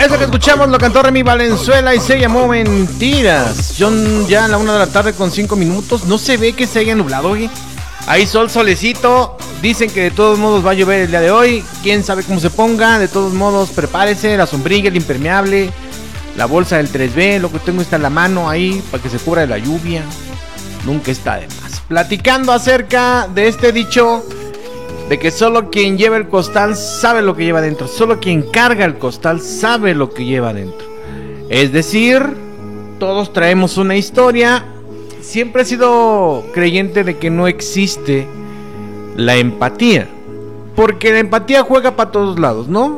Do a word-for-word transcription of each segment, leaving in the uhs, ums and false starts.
Eso que escuchamos lo cantó Remy Valenzuela y se llamó Mentiras. Son ya a la una de la tarde con cinco minutos. No se ve que se haya nublado, oye. Hay sol, solecito. Dicen que de todos modos va a llover el día de hoy. Quién sabe cómo se ponga. De todos modos, prepárese. La sombrilla, el impermeable, la bolsa del tres B. Lo que tengo está en la mano ahí para que se cubra de la lluvia. Nunca está de más. Platicando acerca de este dicho de que solo quien lleva el costal sabe lo que lleva dentro. Solo quien carga el costal sabe lo que lleva dentro. Es decir, todos traemos una historia. Siempre he sido creyente de que no existe la empatía, porque la empatía juega para todos lados, ¿no?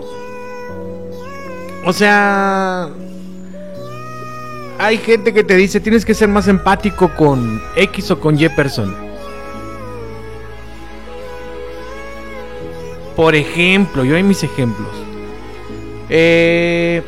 O sea, hay gente que te dice tienes que ser más empático con X o con Y persona. Por ejemplo, yo hay mis ejemplos. Eh,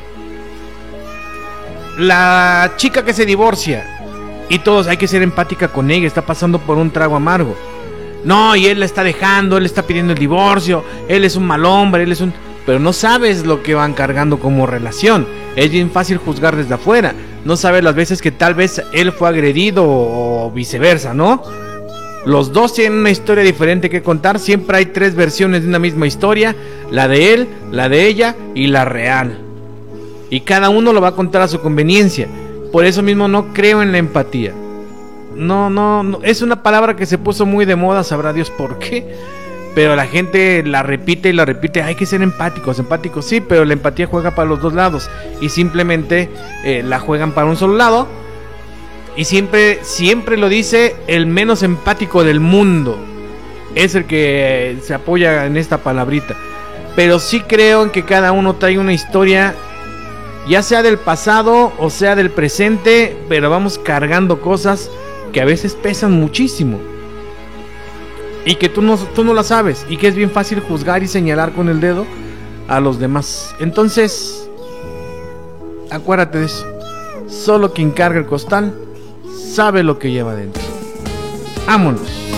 la chica que se divorcia y todos hay que ser empática con ella, está pasando por un trago amargo. No, y él la está dejando, él está pidiendo el divorcio, él es un mal hombre, él es un... Pero no sabes lo que van cargando como relación. Es bien fácil juzgar desde afuera. No sabes las veces que tal vez él fue agredido o viceversa, ¿no? Los dos tienen una historia diferente que contar. Siempre hay tres versiones de una misma historia: la de él, la de ella y la real. Y cada uno lo va a contar a su conveniencia. Por eso mismo no creo en la empatía. No, no, no, es una palabra que se puso muy de moda, sabrá Dios por qué. Pero la gente la repite y la repite. Hay que ser empáticos, empáticos, sí, pero la empatía juega para los dos lados. Y simplemente eh, la juegan para un solo lado. Y siempre, siempre lo dice el menos empático del mundo. Es el que eh, se apoya en esta palabrita. Pero sí creo en que cada uno trae una historia, ya sea del pasado o sea del presente, pero vamos cargando cosas que a veces pesan muchísimo y que tú no, tú no las sabes, y que es bien fácil juzgar y señalar con el dedo a los demás. Entonces, acuérdate de eso. Solo quien carga el costal sabe lo que lleva dentro. Vámonos.